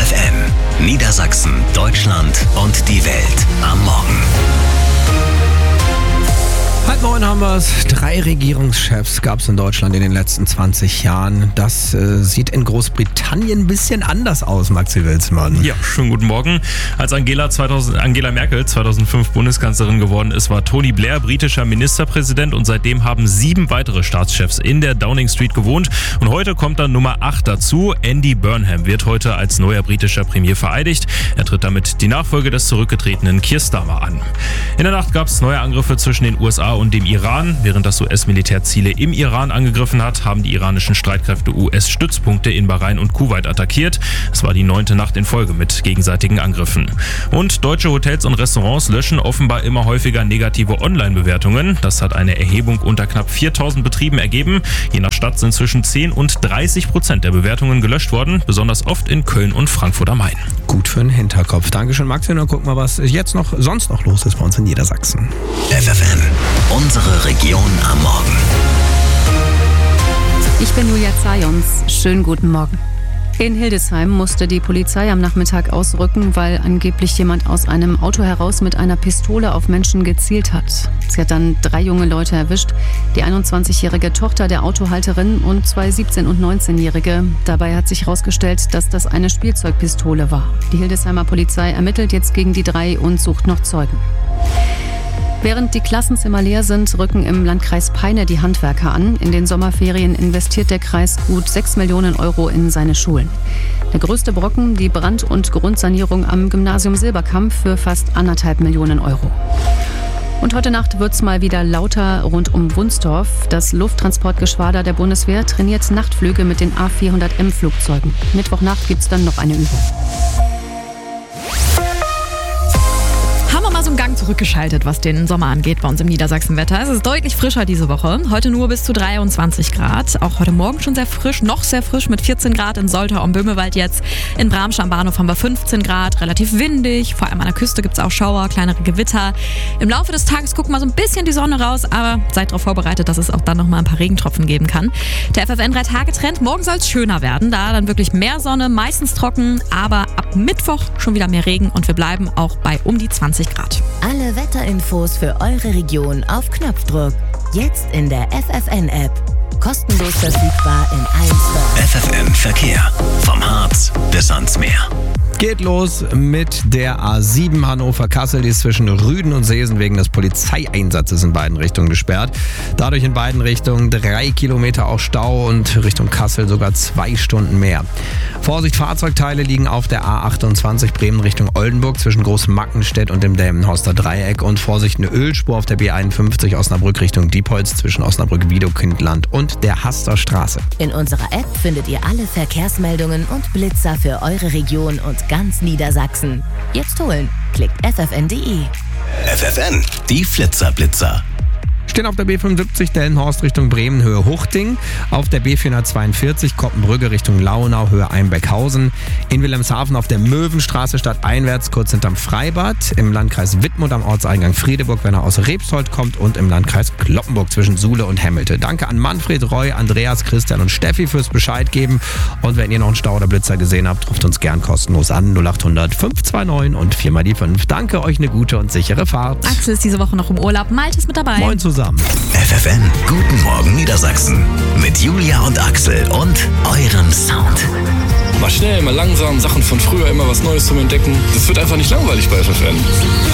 FFN, Niedersachsen, Deutschland und die Welt am Morgen. 8:30 haben wir es. 3 Regierungschefs gab es in Deutschland in den letzten 20 Jahren. Das sieht in Großbritannien ein bisschen anders aus, Maxi Wilsmann. Ja, schönen guten Morgen. Als Angela Merkel 2005 Bundeskanzlerin geworden ist, war Tony Blair britischer Ministerpräsident und seitdem haben 7 weitere Staatschefs in der Downing Street gewohnt. Und heute kommt dann Nummer 8 dazu. Andy Burnham wird heute als neuer britischer Premier vereidigt. Er tritt damit die Nachfolge des zurückgetretenen Keir Starmer an. In der Nacht gab es neue Angriffe zwischen den USA und dem Iran. Während das US-Militär Ziele im Iran angegriffen hat, haben die iranischen Streitkräfte US-Stützpunkte in Bahrain und Kuwait attackiert. Es war die 9. Nacht in Folge mit gegenseitigen Angriffen. Und deutsche Hotels und Restaurants löschen offenbar immer häufiger negative Online-Bewertungen. Das hat eine Erhebung unter knapp 4.000 Betrieben ergeben. Je nach Stadt sind zwischen 10 und 30% der Bewertungen gelöscht worden, besonders oft in Köln und Frankfurt am Main. Gut für den Hinterkopf. Dankeschön, Maxi. Und dann gucken wir, was jetzt sonst noch los ist bei uns in Niedersachsen. FFN, unsere Region am Morgen. Ich bin Julia Zajons. Schönen guten Morgen. In Hildesheim musste die Polizei am Nachmittag ausrücken, weil angeblich jemand aus einem Auto heraus mit einer Pistole auf Menschen gezielt hat. Sie hat dann 3 junge Leute erwischt, die 21-jährige Tochter der Autohalterin und 2 17- und 19-Jährige. Dabei hat sich herausgestellt, dass das eine Spielzeugpistole war. Die Hildesheimer Polizei ermittelt jetzt gegen die 3 und sucht noch Zeugen. Während die Klassenzimmer leer sind, rücken im Landkreis Peine die Handwerker an. In den Sommerferien investiert der Kreis gut 6 Millionen Euro in seine Schulen. Der größte Brocken, die Brand- und Grundsanierung am Gymnasium Silberkamp für fast 1,5 Millionen Euro. Und heute Nacht wird's mal wieder lauter rund um Wunstorf. Das Lufttransportgeschwader der Bundeswehr trainiert Nachtflüge mit den A400M-Flugzeugen. Mittwochnacht gibt's dann noch eine Übung. Haben wir mal so einen Gang zurückgeschaltet, was den Sommer angeht bei uns im Niedersachsenwetter. Es ist deutlich frischer diese Woche. Heute nur bis zu 23 Grad. Auch heute Morgen schon sehr frisch, noch sehr frisch mit 14 Grad in Soltau am Böhmewald jetzt. In Bramsch am Bahnhof haben wir 15 Grad, relativ windig. Vor allem an der Küste gibt es auch Schauer, kleinere Gewitter. Im Laufe des Tages guckt mal so ein bisschen die Sonne raus, aber seid darauf vorbereitet, dass es auch dann noch mal ein paar Regentropfen geben kann. Der FFN 3-Tage-Trend, morgen soll es schöner werden. Da dann wirklich mehr Sonne, meistens trocken, aber ab Mittwoch schon wieder mehr Regen und wir bleiben auch bei um die 20 Grad. Alle Wetterinfos für eure Region auf Knopfdruck. Jetzt in der FFN-App. Kostenlos verfügbar in allen Stores. FFN Verkehr. Vom Harz bis ans Meer. Geht los mit der A7 Hannover-Kassel. Die ist zwischen Rüden und Seesen wegen des Polizeieinsatzes in beiden Richtungen gesperrt. Dadurch in beiden Richtungen 3 Kilometer auch Stau und Richtung Kassel sogar 2 Stunden mehr. Vorsicht, Fahrzeugteile liegen auf der A28 Bremen Richtung Oldenburg zwischen Großmackenstedt und dem Delmenhorster Dreieck. Und Vorsicht, eine Ölspur auf der B51 Osnabrück Richtung Diepholz zwischen Osnabrück-Wiedekindland und der Haster Straße. In unserer App findet ihr alle Verkehrsmeldungen und Blitzer für eure Region und ganz Niedersachsen. Jetzt holen. Klickt ffn.de. FFN, die Flitzer-Blitzer. Stehen auf der B75 Delmenhorst Richtung Bremen, Höhe Huchting. Auf der B442 Koppenbrügge Richtung Launau, Höhe Einbeckhausen. In Wilhelmshaven auf der Möwenstraße stadteinwärts, kurz hinterm Freibad. Im Landkreis Wittmund am Ortseingang Friedeburg, wenn er aus Rebsold kommt. Und im Landkreis Cloppenburg zwischen Suhle und Hemmelte. Danke an Manfred, Roy, Andreas, Christian und Steffi fürs Bescheid geben. Und wenn ihr noch einen Stau oder Blitzer gesehen habt, ruft uns gern kostenlos an. 0800 529 und 4 mal die 5. Danke, euch eine gute und sichere Fahrt. Axel ist diese Woche noch im Urlaub. Malte ist mit dabei. Moin zusammen. FFN, guten Morgen Niedersachsen. Mit Julia und Axel und eurem Sound. Mal schnell, mal langsam, Sachen von früher, immer was Neues zum Entdecken. Das wird einfach nicht langweilig bei FFN.